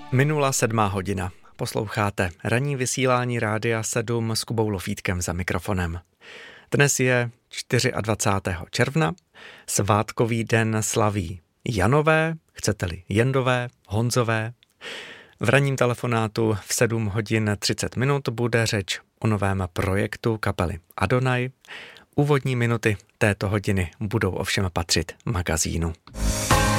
Minula 7. hodina. Posloucháte ranní vysílání Rádia 7 s Kubou Lofítkem za mikrofonem. Dnes je 24. června, svátkový den slaví Janové, chcete-li Jendové, Honzové. V ranním telefonátu v 7 hodin 30 minut bude řeč o novém projektu kapely Adonai. Úvodní minuty této hodiny budou ovšem patřit magazínu.